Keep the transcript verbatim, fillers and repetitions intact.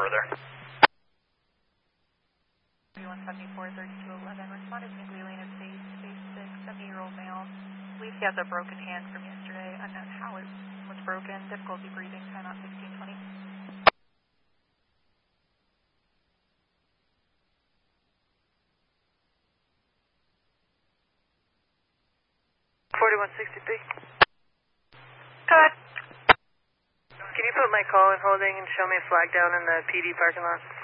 further. one seventy-four, thirty-two eleven, responded to Glealina State, space six, seventy-year-old male. I believe he has a broken hand from yesterday. Unknown how it was broken. Difficulty breathing, time out sixteen twenty. forty-one sixty-three. Go ahead. Can you put my call in holding and show me a flag down in the P D parking lot?